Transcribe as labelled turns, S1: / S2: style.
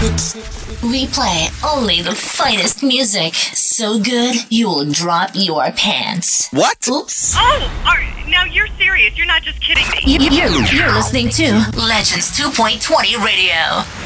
S1: We play only the finest music. So good, you will drop your pants.
S2: What?
S1: Oops.
S3: Oh, now you're serious. You're not just kidding me.
S1: You're listening to Legends 2.20 Radio.